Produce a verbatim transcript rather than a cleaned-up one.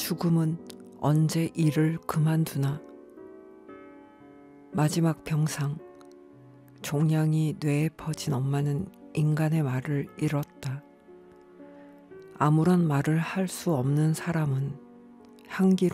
죽음은 언제 일을 그만두나. 마지막 병상. 종양이 뇌에 퍼진 엄마는 인간의 말을 잃었다. 아무런 말을 할 수 없는 사람은 향기로